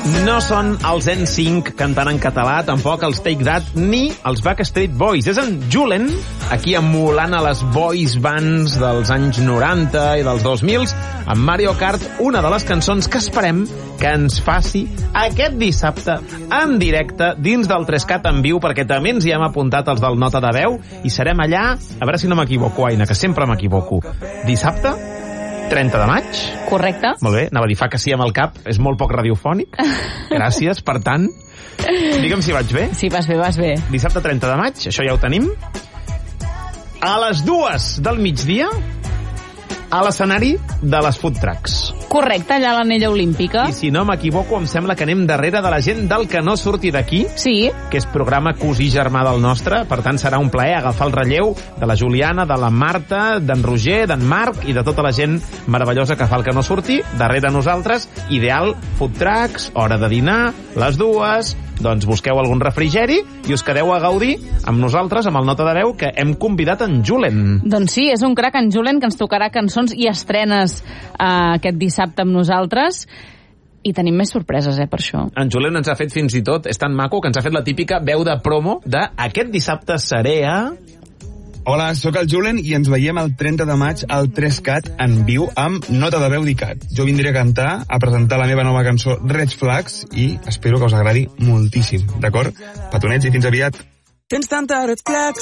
No són els N5 cantant en català, tampoc els Take That, ni els Backstreet Boys. És en Julen, aquí emulant a les boys bands dels anys 90 i dels 2000, amb Mario Kart, una de les cançons que esperem que ens faci aquest dissabte en directe dins del 3CAT en viu, perquè també ens hi hem apuntat els del Nota de Veu i serem allà, a veure si no m'equivoco, Aina, que sempre m'equivoco. Dissabte 30 de maig. Correcte. Molt bé, anava a dir fa que sí amb el cap, és molt poc radiofònic. Gràcies, per tant, digue'm si vaig bé. Sí, vas bé, vas bé. Dissabte 30 de maig, això ja ho tenim. A les 2 del migdia, a l'escenari de les food trucks. Correcte, allà a l'anella olímpica. I si no m'equivoco, em sembla que anem darrere de la gent del Que no surti d'aquí, Sí. que és programa cosí germà del nostre, per tant serà un plaer agafar el relleu de la Juliana, de la Marta, d'en Roger, d'en Marc i de tota la gent meravellosa que fa el Que no surti, darrere nosaltres, ideal, food trucks, hora de dinar, les 2, doncs busqueu algun refrigeri i us quedeu a gaudir amb nosaltres, amb el Nota de Veu, que hem convidat en Julen. Doncs sí, és un crac en Julen que ens tocarà cançons i estrenes aquest dissabte amb nosaltres. I tenim més sorpreses, per això. En Julen ens ha fet fins i tot, és tan maco, que ens ha fet la típica veu de promo de aquest dissabte seré a... Hola, sóc el Julen i ens veiem el 30 de maig al 3CAT en viu amb Nota de Veu d'ICAT. Jo vindré a cantar, a presentar la meva nova cançó Red Flags i espero que us agradi moltíssim, d'acord? Petonets i fins aviat. Tens tanta red flags